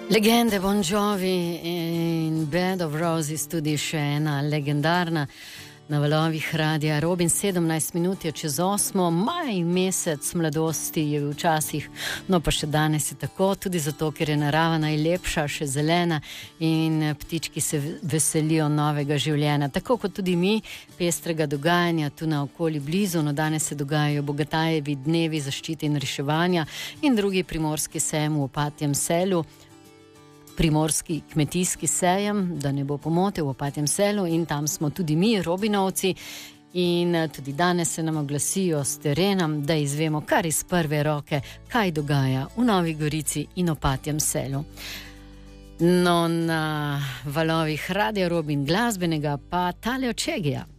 Legende Bon Jovi in Bed of Roses, tudi še ena legendarna na valovih radia Robin. 17 minut je čez 8, maj mesec mladosti je včasih, no pa še danes je tako, tudi zato, ker je narava najlepša, še zelena in ptički se veselijo novega življenja. Tako kot tudi mi, pestrega dogajanja tu na okoli blizu, no danes se dogajajo Bogatajevi dnevi zaščite in reševanja in drugi primorski sejem v Opatjem selu. Primorski kmetijski sejem, da ne bo pomote, v Opatjem selu, in tam smo tudi mi, Robinovci, in tudi danes se nam oglasijo s terena, da izvemo kar iz prve roke, kaj dogaja v Novi Gorici in Opatjem selu. No, na valovih radia Robin glasbenega pa tale očegija.